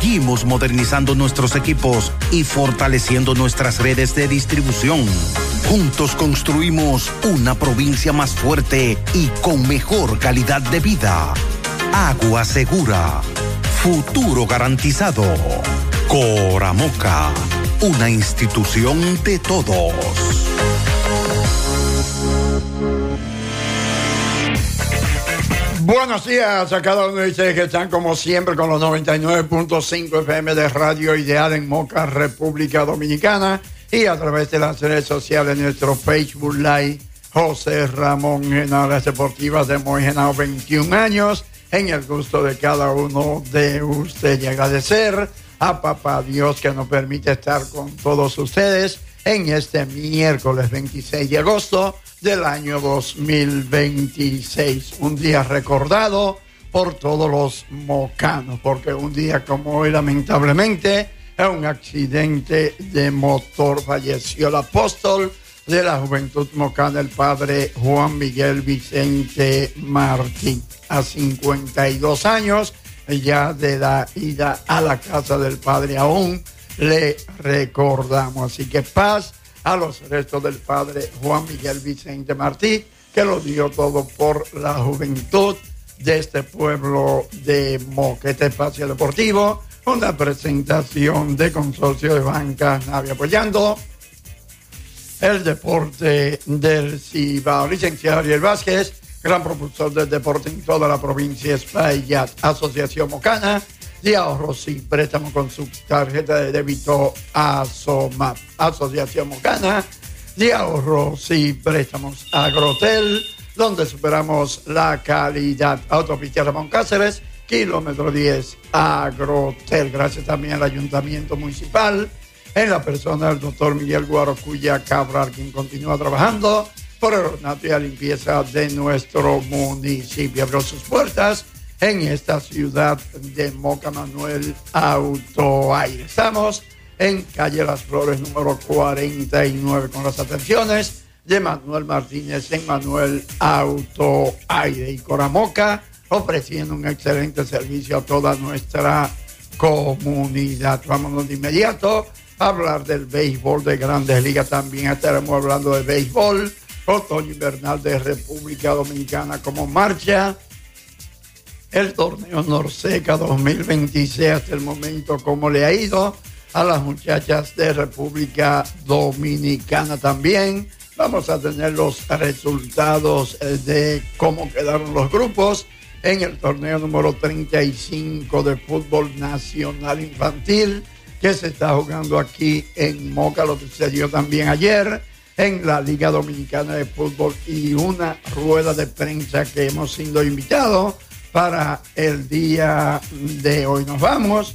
Seguimos modernizando nuestros equipos y fortaleciendo nuestras redes de distribución. Juntos construimos una provincia más fuerte y con mejor calidad de vida. Agua segura. Futuro garantizado. Coramoca. Una institución de todos. Buenos días a cada uno de ustedes que están como siempre con los 99.5 FM de Radio Ideal en Moca, República Dominicana, y a través de las redes sociales de nuestro Facebook Live. José Ramón Henao Deportivas de Moy Henao, 21 años, en el gusto de cada uno de ustedes, y agradecer a Papá Dios que nos permite estar con todos ustedes en este miércoles 26 de agosto del año 2026. Un día recordado por todos los mocanos, porque un día como hoy, lamentablemente, en un accidente de motor falleció el apóstol de la juventud mocana, el padre Juan Miguel Vicente Martín. A 52 años ya de la ida a la casa del padre, aún le recordamos. Así que paz a los restos del padre Juan Miguel Vicente Martí, que lo dio todo por la juventud de este pueblo de Moca. Este espacio deportivo, una presentación de Consorcio de Bancas Navia, apoyando el deporte del Cibao. Licenciado Ariel Vázquez, gran propulsor del deporte en toda la provincia de Espaillat. Asociación Mocana de ahorros y préstamos con su tarjeta de débito ASOMAP. Asociación Mocana de ahorros y préstamos. Agrotel, donde superamos la calidad. Autopista Ramón Cáceres, kilómetro 10, Agrotel. Gracias también al Ayuntamiento Municipal, en la persona del doctor Miguel Guarocuya Cabral, quien continúa trabajando por el ornato y la limpieza de nuestro municipio. Abrió sus puertas en esta ciudad de Moca, Manuel Autoaire. Estamos en calle Las Flores, número 49, con las atenciones de Manuel Martínez en Manuel Autoaire. Y Coramoca, ofreciendo un excelente servicio a toda nuestra comunidad. Vámonos de inmediato a hablar del béisbol de Grandes Ligas. También estaremos hablando de béisbol otoño invernal de República Dominicana, como marcha el torneo Norseca 2026 hasta el momento, cómo le ha ido a las muchachas de República Dominicana. También vamos a tener los resultados de cómo quedaron los grupos en el torneo número 35 de fútbol nacional infantil que se está jugando aquí en Moca. Lo sucedió también ayer en la Liga Dominicana de Fútbol y una rueda de prensa que hemos sido invitados para el día de hoy. Nos vamos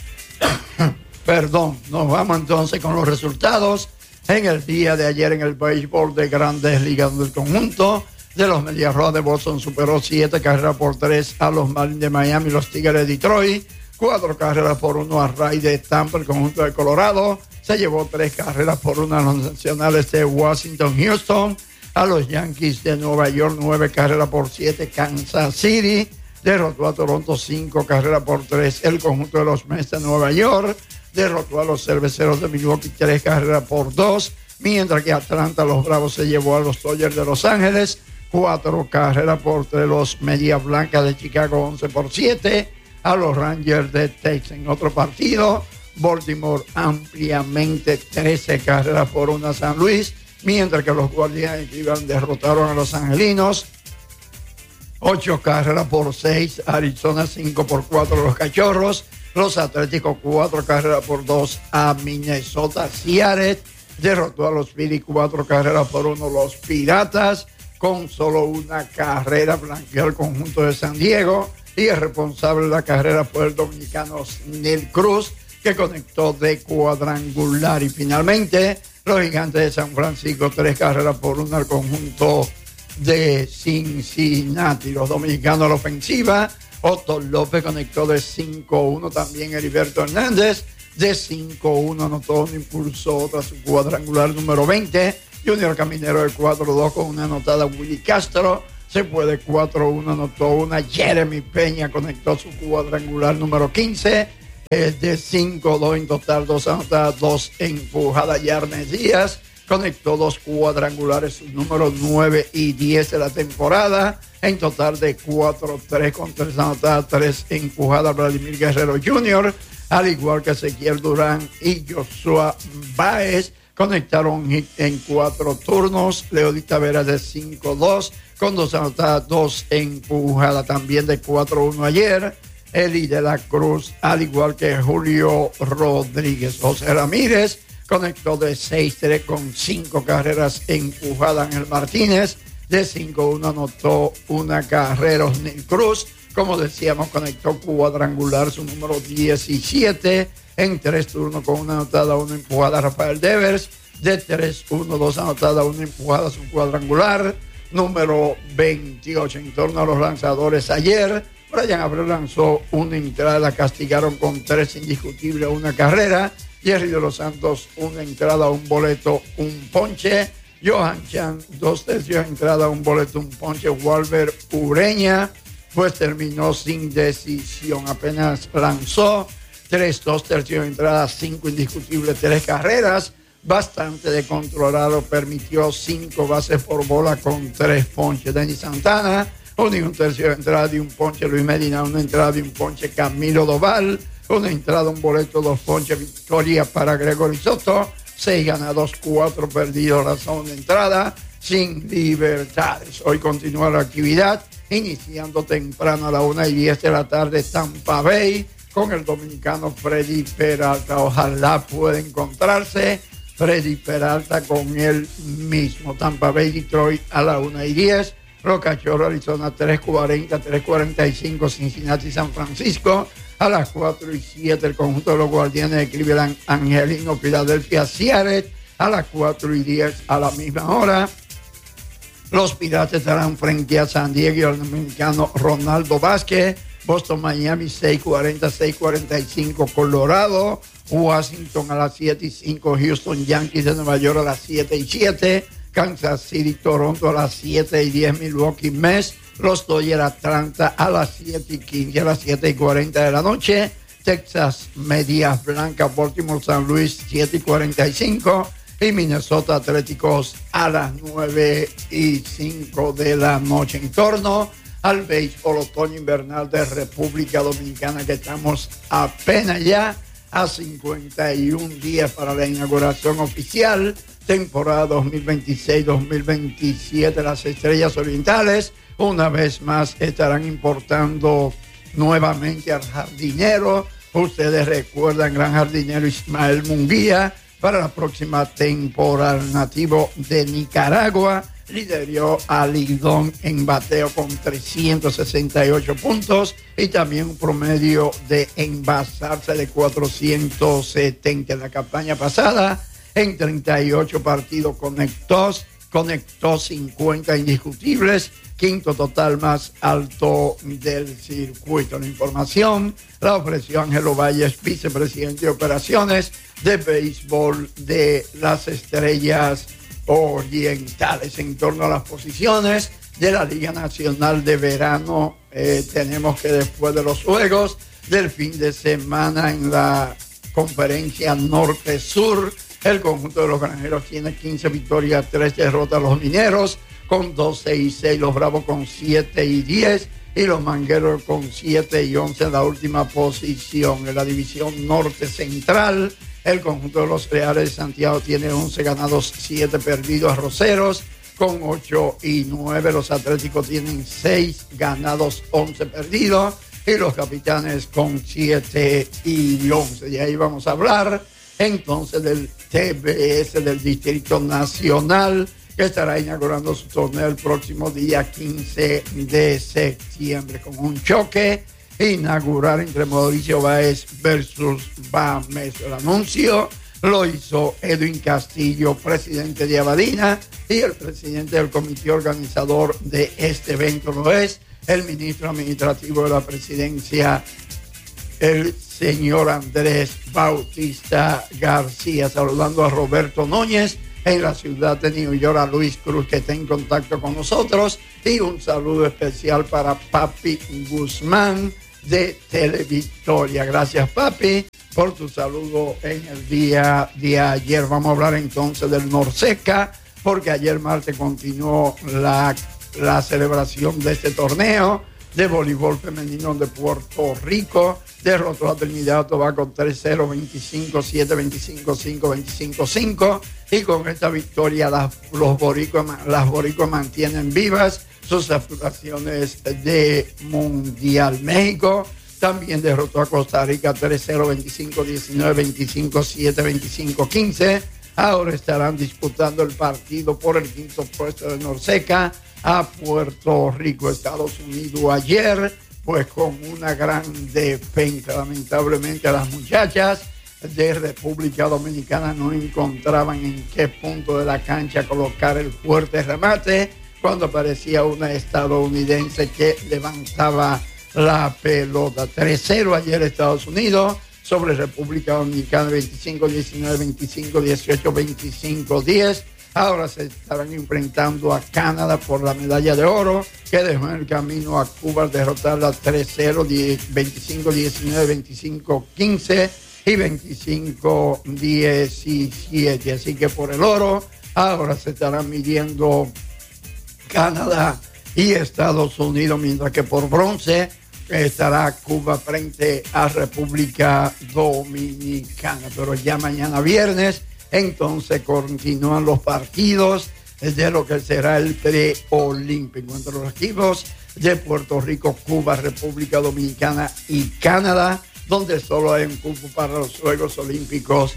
entonces con los resultados en el día de ayer en el béisbol de Grandes Ligas, donde el conjunto de los Medias Rojas de Boston superó 7-3 a los Marlins de Miami, los Tigres de Detroit, 4-1 a Rays de Tampa. El conjunto de Colorado se llevó 3-1 a los Nacionales de Washington. Houston a los Yankees de Nueva York, 9-7. Kansas City derrotó a Toronto 5-3. El conjunto de los Mets de Nueva York derrotó a los Cerveceros de Milwaukee 3-2. Mientras que Atlanta, los Bravos, se llevó a los Dodgers de Los Ángeles 4-3. Los Medias Blancas de Chicago 11-7 a los Rangers de Texas. En otro partido, Baltimore ampliamente 13-1 a San Luis, mientras que los Guardianes de Cleveland derrotaron a los Angelinos 8-6. Arizona 5-4 a los Cachorros. Los Atléticos 4-2 a Minnesota. Seattle derrotó a los Phillies 4-1. Los Piratas, con solo una carrera, blanqueó el conjunto de San Diego, y el responsable de la carrera fue el dominicano Snell Cruz, que conectó de cuadrangular. Y finalmente, los Gigantes de San Francisco 3-1 al conjunto de Cincinnati. Los dominicanos a la ofensiva, Otto López conectó de 5-1, también Heriberto Hernández de 5-1 anotó un impulso tras su cuadrangular número 20. Junior Caminero de 4-2 con una anotada. Willy Castro se fue de 4-1, anotó una. Jeremy Peña conectó su cuadrangular número 15. de 5-2 en total, 2 anotadas, 2 empujadas. Yarmes Díaz conectó 2 cuadrangulares, sus números 9 y 10 de la temporada, en total de 4-3 con 3 anotadas, 3 empujadas. Vladimir Guerrero Jr., al igual que Ezequiel Durán y Joshua Báez, conectaron en 4 turnos. Leody Taveras de 5-2 con 2 anotadas, 2 empujadas, también de 4-1 ayer. Eli de la Cruz, al igual que Julio Rodríguez. José Ramírez conectó de 6-3 con 5 carreras empujadas. Ángel Martínez de 5-1 anotó una carrera. Osnil Cruz, como decíamos, conectó cuadrangular, su número 17 en 3 turnos con 1 anotada, 1 empujada. Rafael Devers de 3-1, 2 anotadas, 1 empujada, su cuadrangular número 28. En torno a los lanzadores ayer, Brian Abreu lanzó una entrada, la castigaron con 3 indiscutibles, 1 carrera. Jerry de los Santos, 1 entrada, 1 boleto, 1 ponche. Johan Chan, 2 tercios entrada, 1 boleto, 1 ponche. Walver Ureña, pues terminó sin decisión, apenas lanzó 2 tercios entrada, 5 indiscutibles, 3 carreras. Bastante de controlado, permitió 5 bases por bola con 3 ponches. Denis Santana, 1 tercio de entrada y 1 ponche. Luis Medina, 1 entrada y 1 ponche. Camilo Doval, 1 entrada, 1 boleto, 2 ponches. Victoria para Gregory Soto, 6 ganados, 4 perdidos, razón de entrada, sin libertades. Hoy continúa la actividad, iniciando temprano a la 1:10 de la tarde, Tampa Bay, con el dominicano Freddy Peralta. Ojalá pueda encontrarse Freddy Peralta con él mismo. Tampa Bay, Detroit a la 1:10. Los Cachorros, Arizona 3:40, 3:45. Cincinnati, San Francisco a las 4:07. El conjunto de los Guardianes de Cleveland, Angelino, Filadelfia, Seattle a las 4:10 a la misma hora. Los Piratas estarán frente a San Diego y al dominicano Ronaldo Vázquez. Boston, Miami 6:40, 6:45. Colorado, Washington a las 7:05. Houston, Yankees de Nueva York a las 7:07. Kansas City, Toronto a las 7:10. Milwaukee, Mets, los Dodgers, Atlanta a las 7:15. A las 7:40 de la noche, Texas, Medias Blancas, Baltimore, San Luis 7:45. Y Minnesota Atléticos a las 9:05 de la noche. En torno al béisbol otoño invernal de República Dominicana, que estamos apenas ya a 51 días para la inauguración oficial, temporada 2026-2027. Las Estrellas Orientales una vez más estarán importando nuevamente al jardinero. Ustedes recuerdan, gran jardinero Ismael Munguía, para la próxima temporada. El nativo de Nicaragua lideró a Lidón en bateo con 368 puntos y también un promedio de envasarse de 470. En la campaña pasada, en 38 partidos conectó 50 indiscutibles, quinto total más alto del circuito. La información la ofreció Ángelo Valles, vicepresidente de operaciones de béisbol de las Estrellas Orientales. En torno a las posiciones de la Liga Nacional de Verano, tenemos que después de los juegos del fin de semana en la conferencia Norte-Sur, el conjunto de los Granjeros tiene 15 victorias, 3 derrotas. Los Mineros con 12-6, los Bravos con 7-10 y los Mangueros con 7-11 en la última posición. En la división Norte Central, el conjunto de los Reales de Santiago tiene 11 ganados, 7 perdidos. Arroceros con 8-9. Los Atléticos tienen 6 ganados, 11 perdidos. Y los Capitanes con 7-11. Y ahí vamos a hablar entonces del TBS del Distrito Nacional, que estará inaugurando su torneo el próximo día 15 de septiembre con un choque inaugural entre Mauricio Báez versus Bameso. El anuncio lo hizo Edwin Castillo, presidente de Abadina, y el presidente del comité organizador de este evento lo es el ministro administrativo de la presidencia, el señor Andrés Bautista García. Saludando a Roberto Núñez en la ciudad de New York, a Luis Cruz, que está en contacto con nosotros, y un saludo especial para Papi Guzmán de Televictoria. Gracias, papi, por tu saludo en el día de ayer. Vamos a hablar entonces del Norseca, porque ayer martes continuó la celebración de este torneo de voleibol femenino de Puerto Rico. Derrotó a Trinidad y Tobago 3-0, 25-7, 25-5, 25-5. Y con esta victoria las boricuas mantienen vivas sus aspiraciones de Mundial. México también derrotó a Costa Rica 3-0, 25-19, 25-7, 25-15. Ahora estarán disputando el partido por el quinto puesto de Norseca a Puerto Rico. Estados Unidos ayer, pues con una gran defensa. Lamentablemente las muchachas de República Dominicana no encontraban en qué punto de la cancha colocar el fuerte remate cuando aparecía una estadounidense que levantaba la pelota. 3-0 ayer Estados Unidos sobre República Dominicana, 25-19, 25-18, 25-10. Ahora se estarán enfrentando a Canadá por la medalla de oro, que dejó en el camino a Cuba al derrotarla 3-0, 25-19, 25-15 y 25-17. Así que por el oro, ahora se estarán midiendo Canadá y Estados Unidos, mientras que por bronce estará Cuba frente a República Dominicana. Pero ya mañana viernes, entonces continúan los partidos de lo que será el preolímpico entre los equipos de Puerto Rico, Cuba, República Dominicana y Canadá, donde solo hay un cupo para los Juegos Olímpicos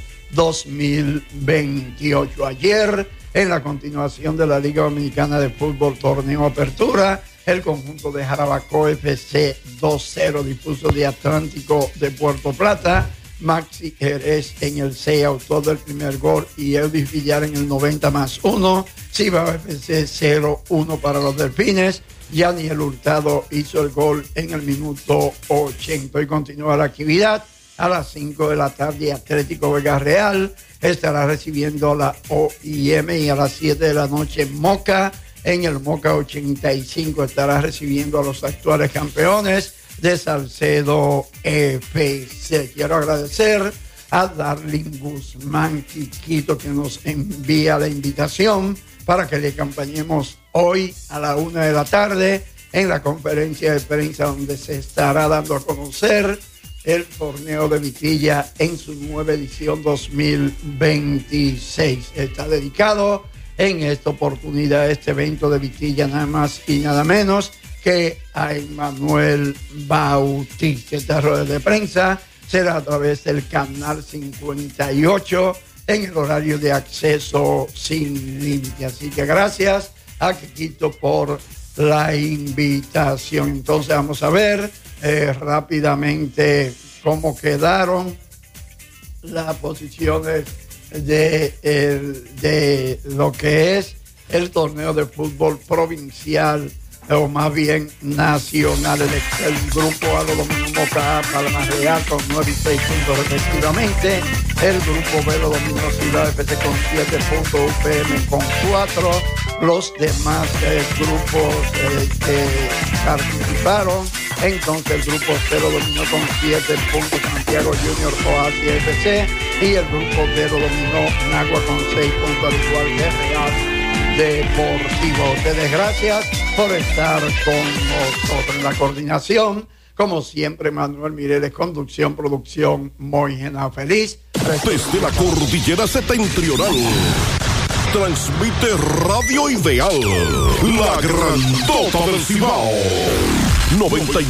2028. Ayer, en la continuación de la Liga Dominicana de Fútbol Torneo Apertura, el conjunto de Jarabacoa FC 2-0 dispuso de Atlántico de Puerto Plata. Maxi Jerez en el 6, autor del primer gol, y Elvis Villar en el 90+1. Cibao FC 0-1 para los Delfines. Yaniel Hurtado hizo el gol en el minuto 80. Y continúa la actividad. A las 5 de la tarde, Atlético Vega Real estará recibiendo la OIM, y a las 7 de la noche Moca, en el Moca 85, estará recibiendo a los actuales campeones de Salcedo FC. Quiero agradecer a Darlene Guzmán Quiquito, que nos envía la invitación para que le acompañemos hoy a la 1 de la tarde en la conferencia de prensa, donde se estará dando a conocer el torneo de Vitilla en su nueva edición 2026. Está dedicado en esta oportunidad este evento de Vitilla nada más y nada menos que a Emmanuel Bautista. Esta rueda de prensa será a través del canal 58 en el horario de acceso sin límite. Así que gracias a Quiquito por la invitación. Entonces vamos a ver rápidamente cómo quedaron las posiciones de lo que es el torneo de fútbol provincial, o más bien nacional. El grupo A lo dominó Moca A, Palma Real con 9 y 6 puntos respectivamente. El grupo B lo dominó Ciudad FC con 7 puntos, UPM con 4. Los demás grupos que participaron, entonces el grupo C lo dominó con 7 puntos Santiago Junior Oasis FC, y el grupo D lo dominó Nagua con 6 puntos, al igual que Real Deportivo. Ustedes gracias por estar con nosotros en la coordinación. Como siempre, Manuel Mireles, conducción, producción, Moijena Feliz. Desde la cordillera septentrional, transmite Radio Ideal, la grandota del Cibao, 99.